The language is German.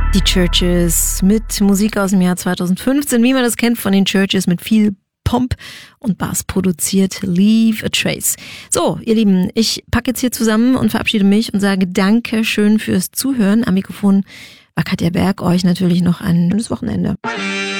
Die Churches mit Musik aus dem Jahr 2015, wie man das kennt von den Churches, mit viel Pomp und Bass produziert, Leave a Trace. So, ihr Lieben, ich packe jetzt hier zusammen und verabschiede mich und sage Dankeschön fürs Zuhören. Am Mikrofon war Katja Berg, euch natürlich noch ein schönes Wochenende.